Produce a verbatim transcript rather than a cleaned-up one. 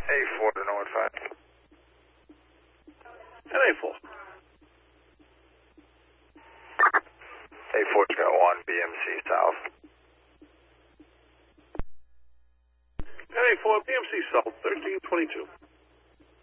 A four to North five. And A four. A four's got one, B M C south. And A four, B M C South, thirteen twenty-two.